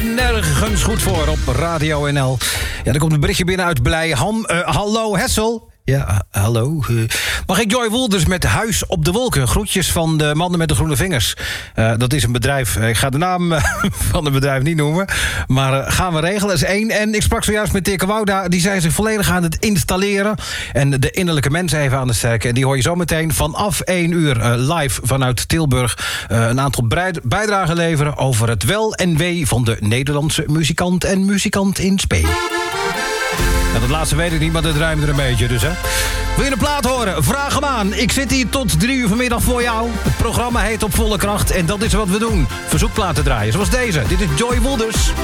nergens goed voor op Radio NL. Ja, er komt een berichtje binnen uit Blijham. Hallo Hessel. Ja, hallo. Mag ik Joy Woelders met Huis op de Wolken? Groetjes van de mannen met de groene vingers. Dat is een bedrijf. Ik ga de naam van het bedrijf niet noemen. Maar gaan we regelen, dat is één. En ik sprak zojuist met Dirk Wouda. Die zijn zich volledig aan het installeren. En de innerlijke mensen even aan het sterken. En die hoor je zo meteen vanaf 1 uur live vanuit Tilburg. Een aantal bijdragen leveren over het wel en wee van de Nederlandse muzikant en muzikant in spe. Ja, dat laatste weet ik niet, maar dat ruimt er een beetje dus, hè. Wil je een plaat horen? Vraag hem aan. Ik zit hier tot 3 uur vanmiddag voor jou. Het programma heet Op Volle Kracht en dat is wat we doen. Verzoekplaten draaien, zoals deze. Dit is Joy Woelders.